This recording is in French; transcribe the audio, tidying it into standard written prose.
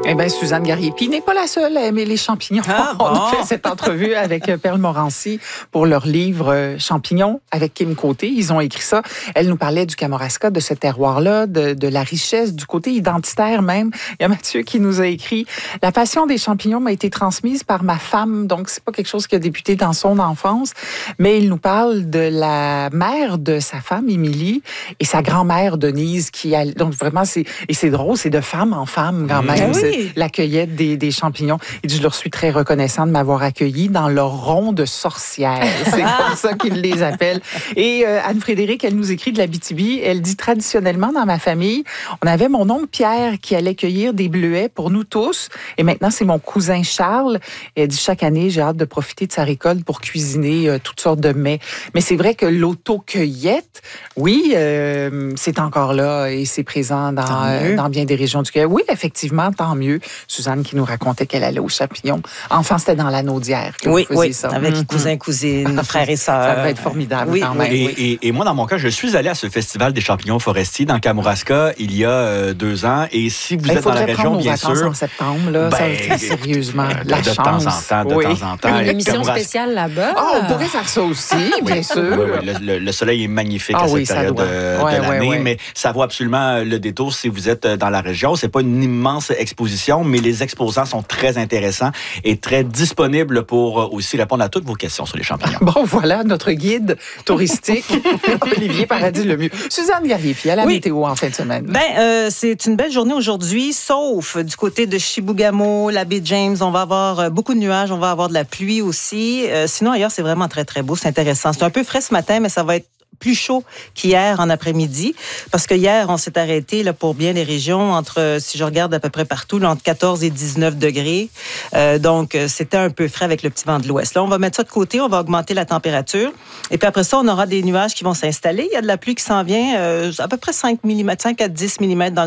Eh bien, Suzanne Garriépi n'est pas la seule à aimer les champignons. On a fait cette entrevue avec Perle Morancy pour leur livre Champignons avec Kim Côté. Ils ont écrit ça. Elle nous parlait du Kamouraska, de ce terroir-là, de la richesse, du côté identitaire même. Il y a Mathieu qui nous a écrit « La passion des champignons m'a été transmise par ma femme. » Donc, c'est pas quelque chose qui a débuté dans son enfance. Mais il nous parle de la mère de sa femme, Émilie, et sa grand-mère, Denise, qui a... Donc, vraiment, c'est drôle, c'est de femme en femme quand même. Oui. La cueillette des champignons. Il dit, je leur suis très reconnaissant de m'avoir accueilli dans leur rond de sorcières. C'est comme ça qu'ils les appellent. Et Anne-Frédérique, elle nous écrit de l'Abitibi. Elle dit, traditionnellement, dans ma famille, on avait mon oncle Pierre qui allait cueillir des bleuets pour nous tous. Et maintenant, c'est mon cousin Charles. Et elle dit, chaque année, j'ai hâte de profiter de sa récolte pour cuisiner toutes sortes de mets. Mais c'est vrai que l'auto-cueillette, oui, c'est encore là et c'est présent dans bien des régions du Québec. Oui, effectivement, tant mieux. Suzanne qui nous racontait qu'elle allait aux champignons. Enfant, c'était dans l'Anaudière que vous faisiez ça. Avec cousins, cousines, frères et sœurs. Ça va être formidable quand même. Et moi, dans mon cas, je suis allé à ce festival des champignons forestiers dans le Kamouraska il y a 2 ans. Et si vous êtes dans la région, bien sûr... en septembre, là, sérieusement, la de chance. temps en temps. Une émission spéciale là-bas. On pourrait faire ça aussi, bien sûr. Oui. Le soleil est magnifique à cette période de l'année, mais ça vaut absolument le détour si vous êtes dans la région. C'est pas une immense exposition, mais les exposants sont très intéressants et très disponibles pour aussi répondre à toutes vos questions sur les champignons. Bon, voilà notre guide touristique, Olivier Paradis-Lemieux. Suzanne Garriépi, à la météo en fin de semaine. C'est une belle journée aujourd'hui, sauf du côté de Chibougamau, la baie James. On va avoir beaucoup de nuages, on va avoir de la pluie aussi. Sinon, ailleurs, c'est vraiment très, très beau. C'est intéressant. C'est un peu frais ce matin, mais ça va être plus chaud qu'hier en après-midi, parce que hier, on s'est arrêté là, pour bien les régions, entre, si je regarde à peu près partout, là, entre 14 et 19 degrés. Donc, c'était un peu frais avec le petit vent de l'ouest. Là, on va mettre ça de côté, on va augmenter la température. Et puis après ça, on aura des nuages qui vont s'installer. Il y a de la pluie qui s'en vient, à peu près 5 à 10 mm dans